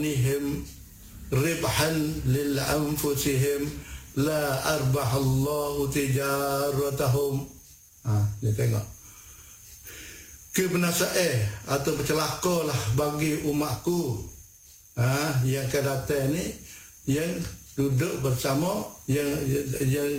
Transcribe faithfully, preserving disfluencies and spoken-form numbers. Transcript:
aymanihim ribhan lil anfusihim la arbahallahu tijaratahum. Ha, dia tengok kebinasaan atau bercelakalah bagi umatku, ha, yang akan datang ni, yang duduk bersama, yang yang